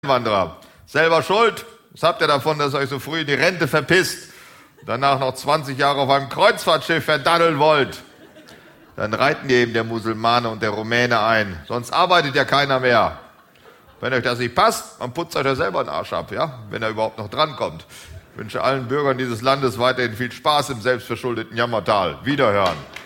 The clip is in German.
Einwanderer. Selber schuld. Was habt ihr davon, dass ihr euch so früh in die Rente verpisst und danach noch 20 Jahre auf einem Kreuzfahrtschiff verdaddeln wollt? Dann reiten ihr eben der Musulmane und der Rumäne ein. Sonst arbeitet ja keiner mehr. Wenn euch das nicht passt, dann putzt euch ja selber den Arsch ab, ja? Wenn er überhaupt noch drankommt. Ich wünsche allen Bürgern dieses Landes weiterhin viel Spaß im selbstverschuldeten Jammertal. Wiederhören.